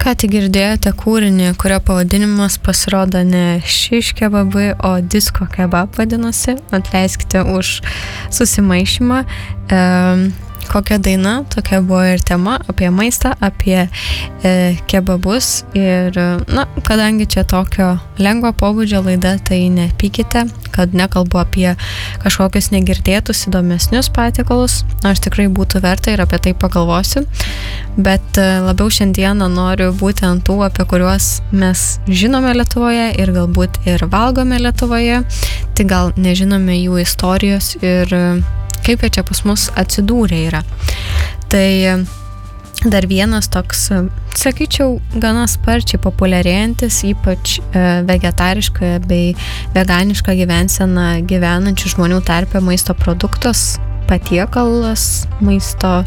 Ką tik girdėjote kūrinį, kurio pavadinimas pasirodo ne šiš kebabai, o disko kebab vadinasi. Atleiskite už susimaišymą. Kokia daina, tokia buvo ir tema apie maistą, apie kebabus. Ir, kadangi čia tokio lengvo pobūdžio laida, tai nepykite, kad nekalbu apie kažkokius negirdėtus įdomesnius patiekalus. Aš tikrai būtų verta ir apie tai pagalvosiu. Bet labiau šiandieną noriu būtent tų, apie kuriuos mes žinome Lietuvoje ir galbūt ir valgome Lietuvoje, tik gal nežinome jų istorijos ir kaip jie čia pas mus atsidūrė yra. Tai dar vienas toks, sakyčiau, gana sparčiai populiarėjantis, ypač vegetarišką bei veganišką gyvenseną gyvenančių žmonių tarpe maisto produktas, patiekalas, maisto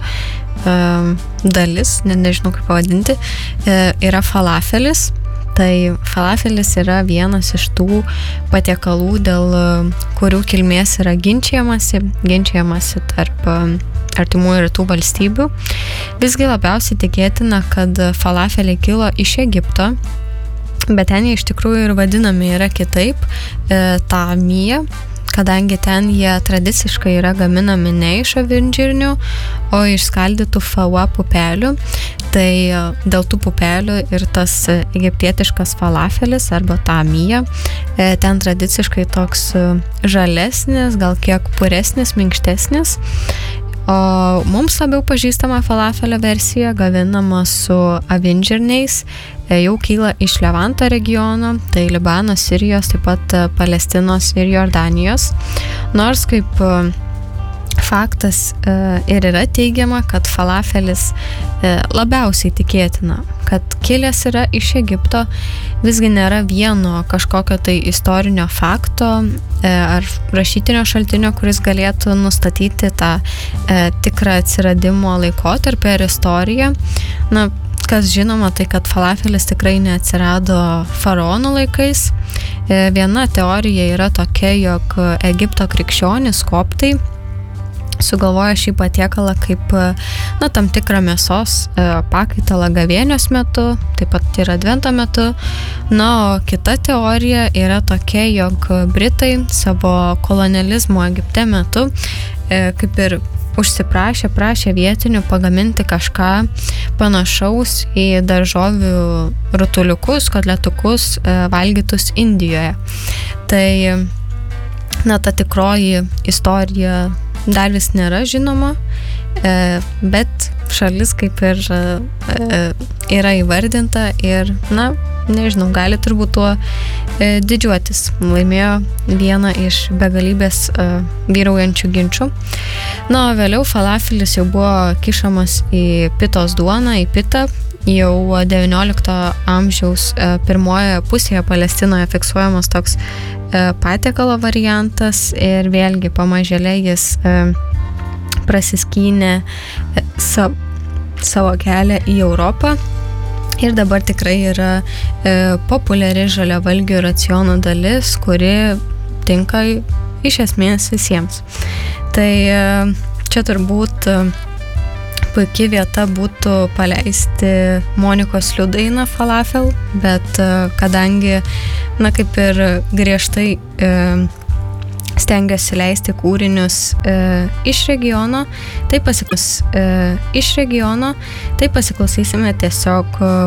dalis, nežinau kaip pavadinti, yra falafelis. Tai falafelis yra vienas iš tų patiekalų, dėl kurių kilmės yra ginčijamasi tarp artimųjų rytų valstybių. Visgi labiausiai tikėtina, kad falafeliai kilo iš Egipto, bet ten jie iš tikrųjų ir vadinami yra kitaip, tamija, kadangi ten jie tradiciškai yra gaminami ne iš avinžirnių, o iš skaldytų fawa pupelių. Tai dėl tų pupelių ir tas egiptietiškas falafelis arba tamija ten tradiciškai toks žalesnis, gal kiek puresnis, minkštesnis. O mums labiau pažįstama falafelio versija, gaminama su avinžirniais, jau kyla iš Levanto regiono, tai Libano, Sirijos, taip pat Palestinos ir Jordanijos. Nors kaip faktas ir yra teigiama, kad falafelis labiausiai tikėtina, kad kilęs yra iš Egipto, visgi nėra vieno kažkokio tai istorinio fakto ar rašytinio šaltinio, kuris galėtų nustatyti tą tikrą atsiradimo laikotarpį ar istoriją. Kas žinoma, tai kad falafelis tikrai neatsirado faraonų laikais. Viena teorija yra tokia, jog Egipto krikščionys koptai sugalvojo šį patiekalą kaip tam tikrą mėsos pakaitalą gavėnios metu, taip pat ir advento metu. O kita teorija yra tokia, jog Britai savo kolonializmo Egipte metu kaip ir prašė vietinių pagaminti kažką panašaus į daržovių rutuliukus, kotletukus valgytus Indijoje. Tai, ta tikroji istorija dar vis nėra žinoma, bet šalis kaip ir yra įvardinta ir, nežinau, gali turbūt tuo didžiuotis. Laimėjo vieną iš begalybės vyraujančių ginčių. Vėliau falafelis jau buvo kišamas į pitos duoną, į pitą. Jau XIX amžiaus pirmojoje pusėje Palestinoje fiksuojamas toks patiekalo variantas ir vėlgi pamažėle jis prasiskynė savo kelią į Europą ir dabar tikrai yra populiari žaliavalgių raciono dalis, kuri tinka iš esmės visiems. Tai čia turbūt puikiai vieta būtų paleisti Monikos Liu dainą Falafel, bet kadangi, kaip ir griežtai stengiuosi leisti kūrinius iš regiono, tai pasiklausysime tiesiog